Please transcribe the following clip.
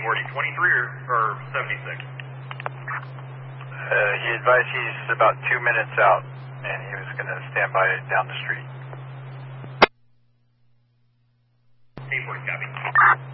840, 23 or 76? He advised he's about 2 minutes out, and he was going to stand by down the street. 840, copy.